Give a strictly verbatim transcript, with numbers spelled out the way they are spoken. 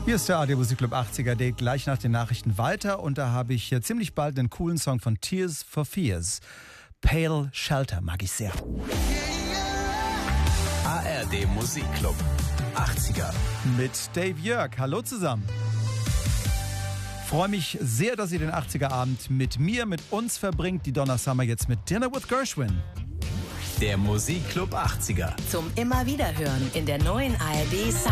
Hier ist der A R D Musikclub achtziger, der gleich nach den Nachrichten weiter. Und da habe ich hier ziemlich bald einen coolen Song von Tears for Fears. Pale Shelter mag ich sehr. A R D Musikclub achtziger. Mit Dave Jörg. Hallo zusammen. Freue mich sehr, dass ihr den achtziger-Abend mit mir, mit uns verbringt. Die Donna Summer jetzt mit Dinner with Gershwin. Der Musikclub achtziger. Zum immer wieder hören in der neuen A R D